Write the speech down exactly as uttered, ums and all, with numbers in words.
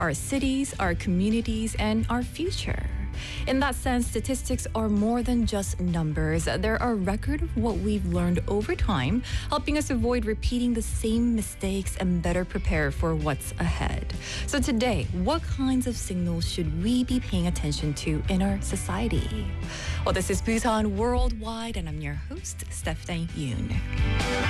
our cities, our communities, and our future. In that sense, statistics are more than just numbers. They're a record of what we've learned over time, helping us avoid repeating the same mistakes and better prepare for what's ahead. So today, what kinds of signals should we be paying attention to in our society? Well, this is Busan Worldwide, and I'm your host, Stephanie Yoon.